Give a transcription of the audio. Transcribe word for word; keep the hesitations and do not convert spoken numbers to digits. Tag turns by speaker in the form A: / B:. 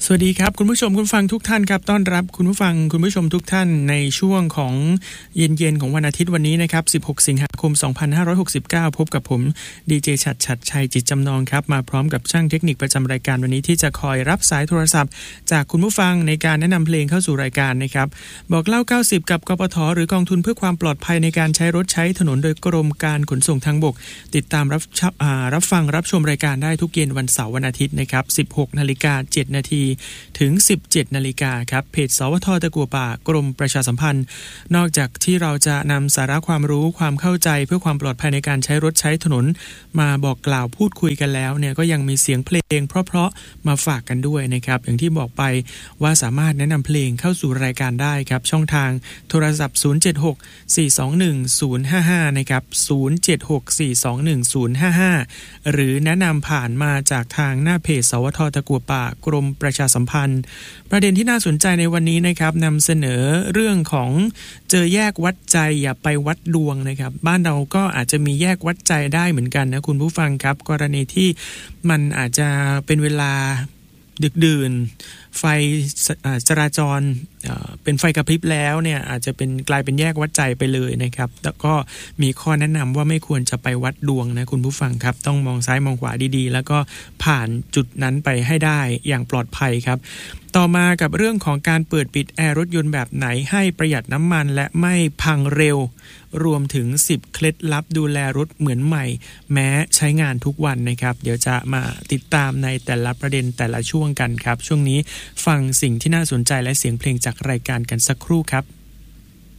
A: วัสดีครับคุณผู้ชมคุณฟังทุกท่านครับต้อนรับคุณผู้ฟังคุณผู้ชมทุกท่านในช่วงของเย็นๆของวันอาทิตย์วันนี้นะครับสิบหกสิงหาคมสองพันห้าร้อยหกสิบเก้าพบกับผมดีเจฉัตร ฉัตรชัยจิตจำนงครับมาพร้อมกับช่างเทคนิคประจำรายการวันนี้ที่จะคอยรับสายโทรศัพท์จากคุณผู้ฟังในการแนะนำเพลงเข้าสู่รายการนะครับบอกเล่าเก้าสิบกับกปทหรือกองทุนเพื่อความปลอดภัยในการใช้รถใช้ถนนโดยกรมการขนส่งทางบกติดตามรับรับฟังรับชมรายการได้ทุกเย็นวันเสาร์วันอาทิตย์นะครับ สิบหกนาฬิกาเจ็ดนาทีถึงสิบเจ็ดนาฬิกาครับเพจสวทตะกั่วป่ากรมประชาสัมพันธ์นอกจากที่เราจะนำสาระความรู้ความเข้าใจเพื่อความปลอดภัยในการใช้รถใช้ถนนมาบอกกล่าวพูดคุยกันแล้วเนี่ยก็ยังมีเสียงเพลงเพราะๆมาฝากกันด้วยนะครับอย่างที่บอกไปว่าสามารถแนะนำเพลงเข้าสู่รายการได้ครับช่องทางโทรศัพท์ศูนย์ เจ็ด หก สี่ สอง หนึ่ง ศูนย์ ห้า ห้านะครับศูนย์ เจ็ด หก สี่ สอง หนึ่ง ศูนย์ ห้า ห้าหรือแนะนำผ่านมาจากทางหน้าเพจสวทตะกั่วป่ากรมประชาสัมพันธ์ประเด็นที่น่าสนใจในวันนี้นะครับนำเสนอเรื่องของเจอแยกวัดใจอย่าไปวัดดวงนะครับบ้านเราก็อาจจะมีแยกวัดใจได้เหมือนกันนะคุณผู้ฟังครับกรณีที่มันอาจจะเป็นเวลาดึกดื่นไฟจราจรเป็นไฟกระพริบแล้วเนี่ยอาจจะเป็นกลายเป็นแยกวัดใจไปเลยนะครับแล้วก็มีข้อแนะนำว่าไม่ควรจะไปวัดดวงนะคุณผู้ฟังครับต้องมองซ้ายมองขวาดีๆแล้วก็ผ่านจุดนั้นไปให้ได้อย่างปลอดภัยครับต่อมากับเรื่องของการเปิดปิดแอร์รถยนต์แบบไหนให้ประหยัดน้ำมันและไม่พังเร็วรวมถึงสิบเคล็ดลับดูแลรถเหมือนใหม่แม้ใช้งานทุกวันนะครับเดี๋ยวจะมาติดตามในแต่ละประเด็นแต่ละช่วงกันครับช่วงนี้ฟังสิ่งที่น่าสนใจและเสียงเพลงจากรายการกันสักครู่ครับ